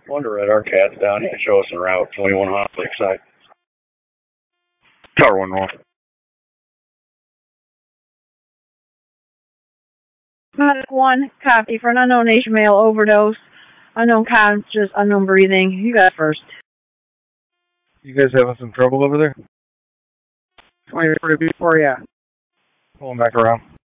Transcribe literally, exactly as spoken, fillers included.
Wonder Red, our cat's down. He can show us en route. twenty-one Hot Lakeside. Tower one North. Medic one, copy for an unknown Asian male overdose. Unknown conscious, unknown breathing. You got first. You guys having some trouble over there? twenty-four, yeah. Pulling back around.